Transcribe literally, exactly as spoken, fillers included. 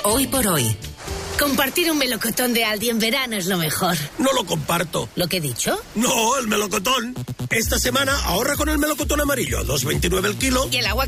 Hoy por hoy. Compartir un melocotón de Aldi en verano es lo mejor. No lo comparto. ¿Lo que he dicho? No, el melocotón. Esta semana ahorra con el melocotón amarillo, dos veintinueve el kilo. ¿Y el agua